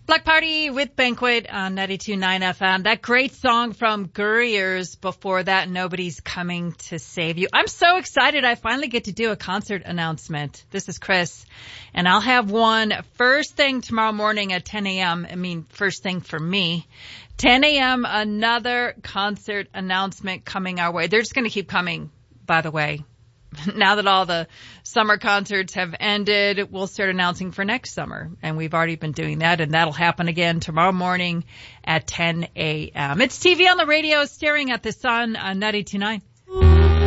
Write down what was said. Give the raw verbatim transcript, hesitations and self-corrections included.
Black Party with Banquet on ninety-two point nine F M. That great song from Gurriers before that, Nobody's Coming to Save You. I'm so excited I finally get to do a concert announcement. This is Chris, and I'll have one first thing tomorrow morning at ten a.m. I mean, first thing for me. ten a.m., another concert announcement coming our way. They're just going to keep coming, by the way. Now that all the summer concerts have ended, we'll start announcing for next summer. And we've already been doing that, and that'll happen again tomorrow morning at ten a.m. It's T V on the radio, Staring at the Sun on ninety-two point nine.